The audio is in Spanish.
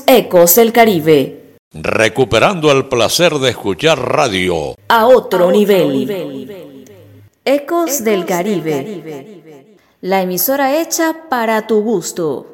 Ecos del Caribe. Recuperando el placer de escuchar radio A otro nivel. Ecos del Caribe. La emisora hecha para tu gusto.